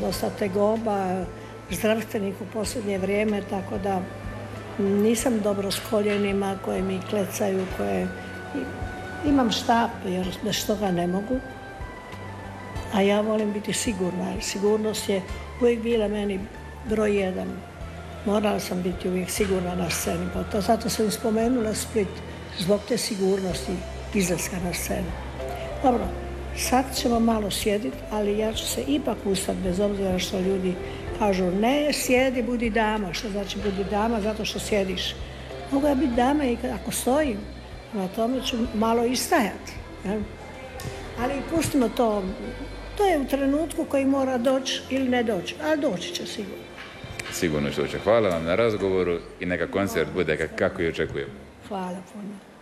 dosta tegoba zdravstvenih u posljednje vrijeme, tako da nisam dobro s koljenima koje mi klecaju, imam štap jer bez toga ne mogu. A ja volim biti sigurna, jer sigurnost je uvijek bila meni broj 1. Morala sam biti uvijek sigurna na sceni, pa zato sam spomenula Split, zbog te sigurnosti izlaska na scenu. Dobro, sad ćemo malo sjediti, ali ja ću se ipak ustati, bez obzira što ljudi kažu ne, sjedi, budi dama. Što znači budi dama? Zato što sjediš. Mogu ja biti dama i ako stojim, na tome ću malo istajati. Ja? Ali pustimo to. To je u trenutku koji mora doći ili ne doći, ali doći će sigurno. Sigurno što će. Hvala vam na razgovoru i neka koncert bude kako i očekujem. Hvala puno.